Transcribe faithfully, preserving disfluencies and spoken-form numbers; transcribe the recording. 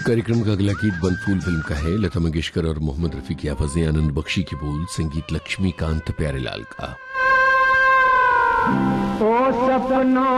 कार्यक्रम का अगला गीत बनफूल फिल्म का है। लता मंगेशकर और मोहम्मद रफी की आवाजें, आनंद बख्शी की बोल, संगीत लक्ष्मीकांत प्यारेलाल का। ओ सपनों